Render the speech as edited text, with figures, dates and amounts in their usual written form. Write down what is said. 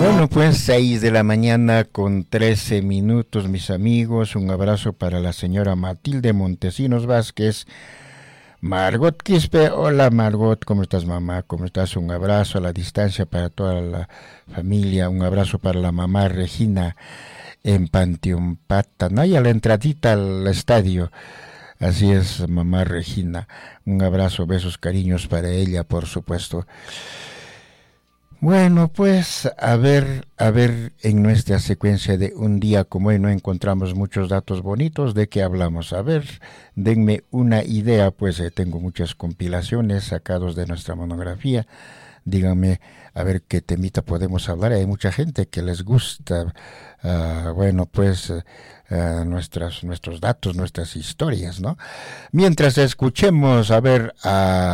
Bueno, pues 6 de la mañana con 13 minutos, mis amigos. Un abrazo para la señora Matilde Montesinos Vázquez. Margot Quispe, hola Margot, ¿cómo estás mamá? ¿Cómo estás? Un abrazo a la distancia para toda la familia. Un abrazo para la mamá Regina en Panteón Patanay, a la entradita al estadio. Así es, mamá Regina. Un abrazo, besos, cariños para ella, por supuesto. Bueno, pues a ver, en nuestra secuencia de un día como hoy no encontramos muchos datos bonitos. ¿De qué hablamos? A ver, denme una idea, pues tengo muchas compilaciones sacados de nuestra monografía. Díganme, a ver qué temita podemos hablar. Hay mucha gente que les gusta, nuestros datos, nuestras historias, ¿no? Mientras escuchemos, a ver, a